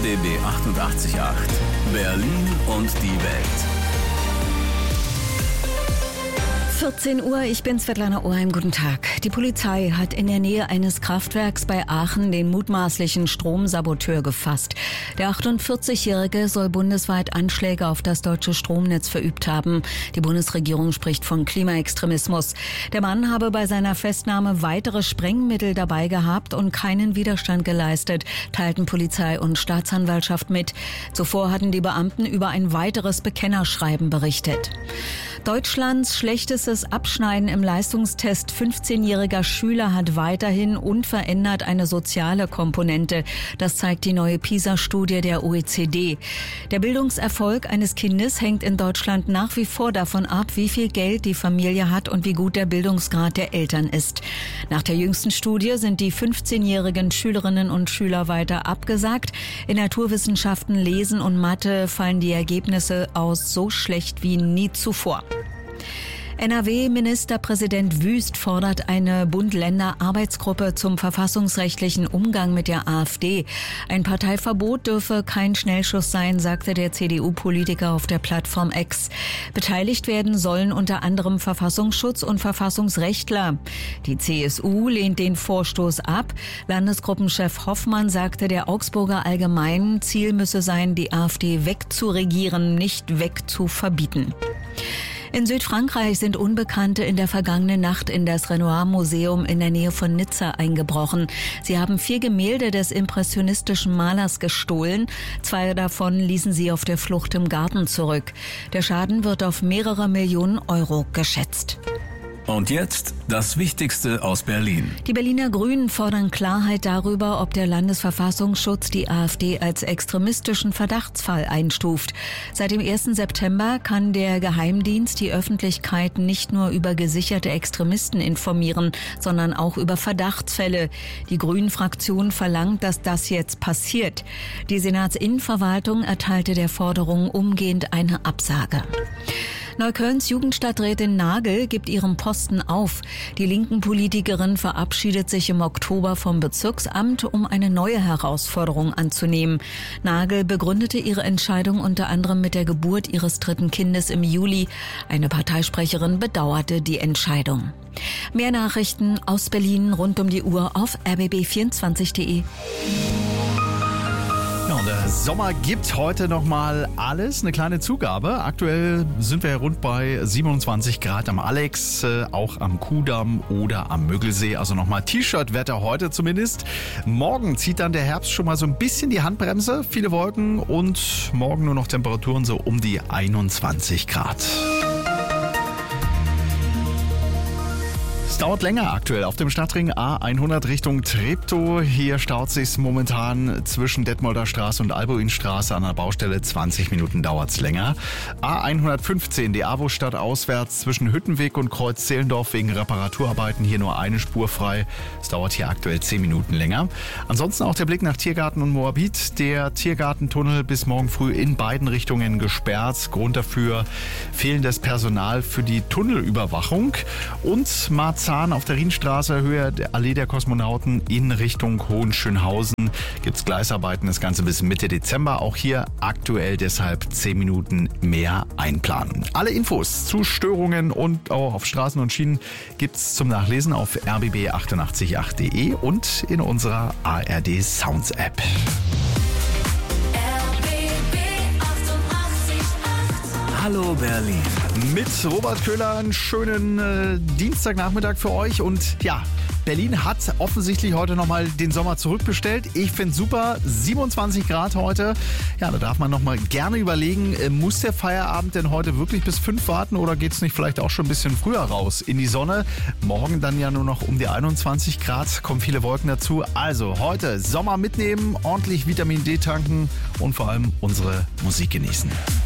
RBB 88.8 Berlin und die Welt. 14 Uhr, ich bin Svetlana Oheim, guten Tag. Die Polizei hat in der Nähe eines Kraftwerks bei Aachen den mutmaßlichen Stromsaboteur gefasst. Der 48-Jährige soll bundesweit Anschläge auf das deutsche Stromnetz verübt haben. Die Bundesregierung spricht von Klimaextremismus. Der Mann habe bei seiner Festnahme weitere Sprengmittel dabei gehabt und keinen Widerstand geleistet, teilten Polizei und Staatsanwaltschaft mit. Zuvor hatten die Beamten über ein weiteres Bekennerschreiben berichtet. Deutschlands schlechtestes Abschneiden im Leistungstest 15-jähriger Schüler hat weiterhin unverändert eine soziale Komponente. Das zeigt die neue PISA-Studie der OECD. Der Bildungserfolg eines Kindes hängt in Deutschland nach wie vor davon ab, wie viel Geld die Familie hat und wie gut der Bildungsgrad der Eltern ist. Nach der jüngsten Studie sind die 15-jährigen Schülerinnen und Schüler weiter abgesagt. In Naturwissenschaften, Lesen und Mathe fallen die Ergebnisse aus so schlecht wie nie zuvor. NRW-Ministerpräsident Wüst fordert eine Bund-Länder-Arbeitsgruppe zum verfassungsrechtlichen Umgang mit der AfD. Ein Parteiverbot dürfe kein Schnellschuss sein, sagte der CDU-Politiker auf der Plattform X. Beteiligt werden sollen unter anderem Verfassungsschutz und Verfassungsrechtler. Die CSU lehnt den Vorstoß ab. Landesgruppenchef Hoffmann sagte der Augsburger Allgemeinen, Ziel müsse sein, die AfD wegzuregieren, nicht wegzuverbieten. In Südfrankreich sind Unbekannte in der vergangenen Nacht in das Renoir-Museum in der Nähe von Nizza eingebrochen. Sie haben 4 Gemälde des impressionistischen Malers gestohlen. 2 davon ließen sie auf der Flucht im Garten zurück. Der Schaden wird auf mehrere Millionen Euro geschätzt. Und jetzt das Wichtigste aus Berlin. Die Berliner Grünen fordern Klarheit darüber, ob der Landesverfassungsschutz die AfD als extremistischen Verdachtsfall einstuft. Seit dem 1. September kann der Geheimdienst die Öffentlichkeit nicht nur über gesicherte Extremisten informieren, sondern auch über Verdachtsfälle. Die Grünen-Fraktion verlangt, dass das jetzt passiert. Die Senatsinnenverwaltung erteilte der Forderung umgehend eine Absage. Neuköllns Jugendstadträtin Nagel gibt ihren Posten auf. Die linken Politikerin verabschiedet sich im Oktober vom Bezirksamt, um eine neue Herausforderung anzunehmen. Nagel begründete ihre Entscheidung unter anderem mit der Geburt ihres 3. Kindes im Juli. Eine Parteisprecherin bedauerte die Entscheidung. Mehr Nachrichten aus Berlin rund um die Uhr auf rbb24.de. Ja, und der Sommer gibt heute nochmal alles, eine kleine Zugabe. Aktuell sind wir ja rund bei 27 Grad am Alex, auch am Kudamm oder am Müggelsee. Also nochmal T-Shirt-Wetter heute zumindest. Morgen zieht dann der Herbst schon mal so ein bisschen die Handbremse. Viele Wolken und morgen nur noch Temperaturen so um die 21 Grad. Es dauert länger aktuell auf dem Stadtring A100 Richtung Treptow. Hier staut sich's momentan zwischen Detmolder Straße und Albuinstraße an der Baustelle. 20 Minuten dauert's länger. A115, die AWO-Stadt auswärts zwischen Hüttenweg und Kreuz Zehlendorf wegen Reparaturarbeiten. Hier nur eine Spur frei. Es dauert hier aktuell 10 Minuten länger. Ansonsten auch der Blick nach Tiergarten und Moabit. Der Tiergartentunnel bis morgen früh in beiden Richtungen gesperrt. Grund dafür fehlendes Personal für die Tunnelüberwachung. Und Marzahn auf der Rienstraße, Höhe der Allee der Kosmonauten in Richtung Hohenschönhausen gibt es Gleisarbeiten, das Ganze bis Mitte Dezember. Auch hier aktuell deshalb 10 Minuten mehr einplanen. Alle Infos zu Störungen und auch auf Straßen und Schienen gibt es zum Nachlesen auf rbb888.de und in unserer ARD Sounds App. Hallo Berlin. Mit Robert Köhler einen schönen Dienstagnachmittag für euch. Und ja, Berlin hat offensichtlich heute nochmal den Sommer zurückbestellt. Ich finde super, 27 Grad heute. Ja, da darf man nochmal gerne überlegen, muss der Feierabend denn heute wirklich bis 5 warten oder geht es nicht vielleicht auch schon ein bisschen früher raus in die Sonne? Morgen dann ja nur noch um die 21 Grad, kommen viele Wolken dazu. Also heute Sommer mitnehmen, ordentlich Vitamin D tanken und vor allem unsere Musik genießen.